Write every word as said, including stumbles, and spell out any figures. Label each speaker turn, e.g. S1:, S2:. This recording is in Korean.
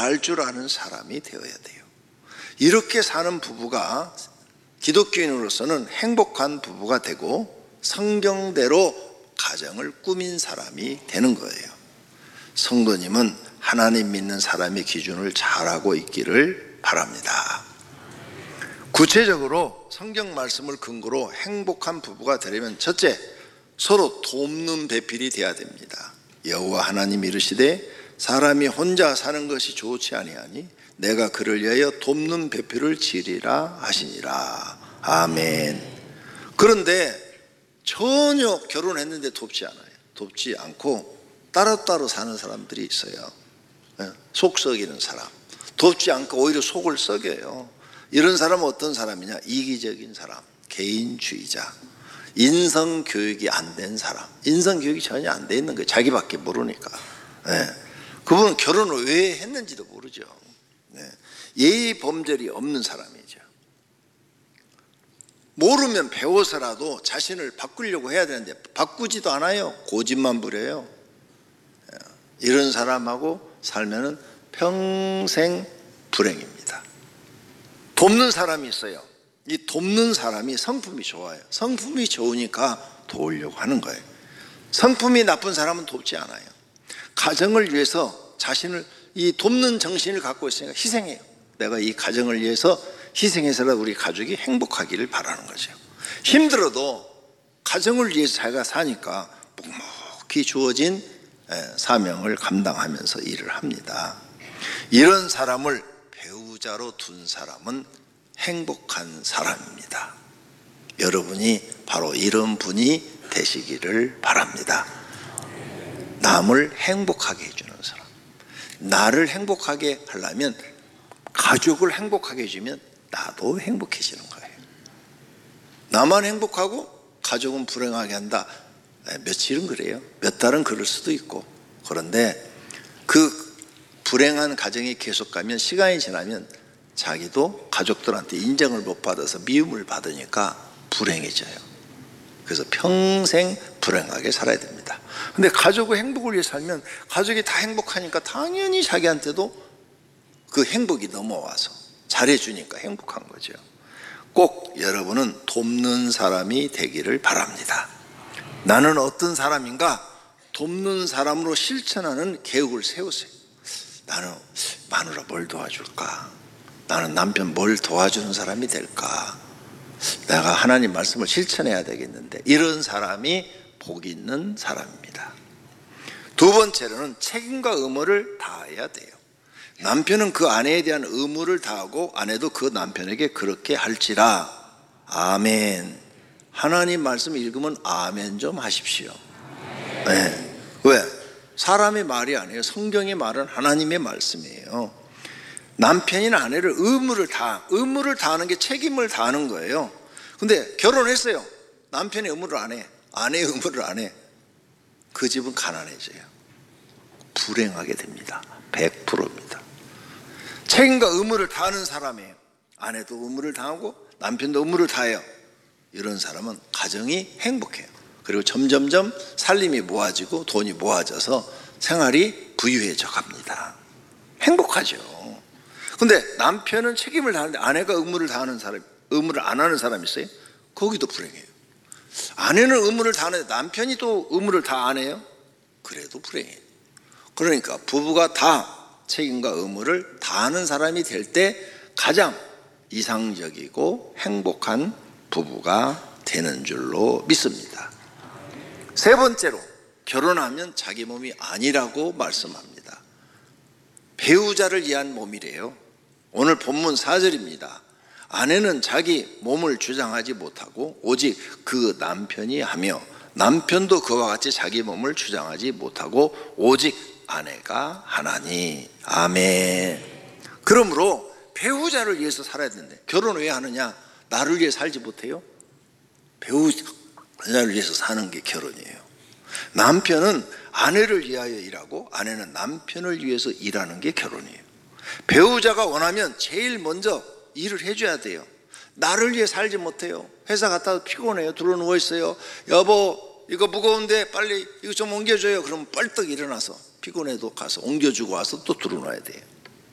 S1: 알 줄 아는 사람이 되어야 돼요. 이렇게 사는 부부가 기독교인으로서는 행복한 부부가 되고 성경대로 가정을 꾸민 사람이 되는 거예요. 성도님은 하나님 믿는 사람의 기준을 잘하고 있기를 바랍니다. 구체적으로 성경 말씀을 근거로 행복한 부부가 되려면 첫째, 서로 돕는 배필이 돼야 됩니다. 여호와 하나님이 이르시되 사람이 혼자 사는 것이 좋지 아니하니 내가 그를 위하여 돕는 배필을 지으리라 하시니라. 아멘. 그런데 전혀 결혼했는데 돕지 않아요. 돕지 않고 따로따로 사는 사람들이 있어요. 속 썩이는 사람. 돕지 않고 오히려 속을 썩여요. 이런 사람은 어떤 사람이냐? 이기적인 사람, 개인주의자, 인성교육이 안 된 사람. 인성교육이 전혀 안 돼 있는 거예요. 자기밖에 모르니까. 네. 그분은 결혼을 왜 했는지도 모르죠. 네. 예의 범절이 없는 사람이죠. 모르면 배워서라도 자신을 바꾸려고 해야 되는데 바꾸지도 않아요. 고집만 부려요. 이런 사람하고 살면은 평생 불행입니다. 돕는 사람이 있어요. 이 돕는 사람이 성품이 좋아요. 성품이 좋으니까 도우려고 하는 거예요. 성품이 나쁜 사람은 돕지 않아요. 가정을 위해서 자신을, 이 돕는 정신을 갖고 있으니까 희생해요. 내가 이 가정을 위해서 희생해서라도 우리 가족이 행복하기를 바라는 거죠. 힘들어도 가정을 위해서 자기가 사니까 묵묵히 주어진 사명을 감당하면서 일을 합니다. 이런 사람을 배우자로 둔 사람은 행복한 사람입니다. 여러분이 바로 이런 분이 되시기를 바랍니다. 남을 행복하게 해주는 사람. 나를 행복하게 하려면, 가족을 행복하게 해주면 나도 행복해지는 거예요. 나만 행복하고 가족은 불행하게 한다. 며칠은 그래요. 몇 달은 그럴 수도 있고. 그런데 그 불행한 가정이 계속 가면, 시간이 지나면 자기도 가족들한테 인정을 못 받아서 미움을 받으니까 불행해져요. 그래서 평생 불행하게 살아야 됩니다. 근데 가족의 행복을 위해 살면 가족이 다 행복하니까 당연히 자기한테도 그 행복이 넘어와서 잘해주니까 행복한 거죠. 꼭 여러분은 돕는 사람이 되기를 바랍니다. 나는 어떤 사람인가? 돕는 사람으로 실천하는 계획을 세우세요. 나는 마누라 뭘 도와줄까? 나는 남편 뭘 도와주는 사람이 될까? 내가 하나님 말씀을 실천해야 되겠는데, 이런 사람이 복 있는 사람입니다. 두 번째로는 책임과 의무를 다해야 돼요. 남편은 그 아내에 대한 의무를 다하고 아내도 그 남편에게 그렇게 할지라. 아멘. 하나님 말씀 읽으면 아멘 좀 하십시오. 네. 왜? 사람의 말이 아니에요. 성경의 말은 하나님의 말씀이에요. 남편이나 아내를 의무를 다, 의무를 다하는 게 책임을 다하는 거예요. 근데 결혼했어요. 남편의 의무를 안 해. 아내의 의무를 안 해. 그 집은 가난해져요. 불행하게 됩니다. 백 퍼센트입니다. 책임과 의무를 다하는 사람이에요. 아내도 의무를 다하고 남편도 의무를 다해요. 이런 사람은 가정이 행복해요. 그리고 점점점 살림이 모아지고 돈이 모아져서 생활이 부유해져 갑니다. 행복하죠. 근데 남편은 책임을 다하는데 아내가 의무를 다하는 사람, 의무를 안 하는 사람이 있어요? 거기도 불행해요. 아내는 의무를 다하는데 남편이 또 의무를 다 안 해요? 그래도 불행해요. 그러니까 부부가 다 책임과 의무를 다하는 사람이 될 때 가장 이상적이고 행복한 부부가 되는 줄로 믿습니다. 세 번째로, 결혼하면 자기 몸이 아니라고 말씀합니다. 배우자를 위한 몸이래요. 오늘 본문 사 절입니다. 아내는 자기 몸을 주장하지 못하고 오직 그 남편이 하며, 남편도 그와 같이 자기 몸을 주장하지 못하고 오직 아내가 하나니. 아멘. 그러므로 배우자를 위해서 살아야 되는데, 결혼 왜 하느냐? 나를 위해 살지 못해요? 배우자를 위해서 사는 게 결혼이에요. 남편은 아내를 위하여 일하고 아내는 남편을 위해서 일하는 게 결혼이에요. 배우자가 원하면 제일 먼저 일을 해줘야 돼요. 나를 위해 살지 못해요. 회사 갔다 와도 피곤해요. 들어 누워 있어요. 여보, 이거 무거운데 빨리 이거 좀 옮겨줘요. 그러면 뻘떡 일어나서 피곤해도 가서 옮겨주고 와서 또 들어 놔야 돼요.